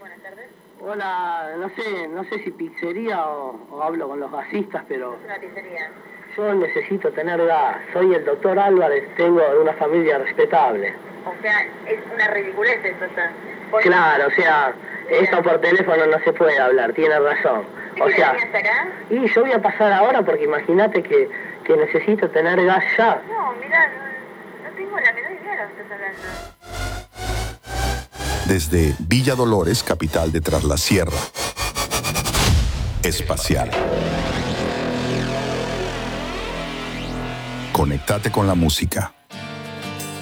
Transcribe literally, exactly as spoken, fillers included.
Buenas tardes. Hola, no sé, no sé si pizzería o, o hablo con los gasistas, pero Es una pizzería. yo necesito tener gas. Soy el doctor Álvarez, tengo de una familia respetable. O sea, es una ridiculez esto. Está. Claro, o sea, esto por teléfono no se puede hablar, tiene razón. O sea, hasta acá? y yo voy a pasar ahora porque imagínate que, que necesito tener gas ya. No, mira, no, no tengo la menor idea de lo que estás hablando. Desde Villa Dolores, capital de Tras la Sierra. Espacial. Conéctate con la música.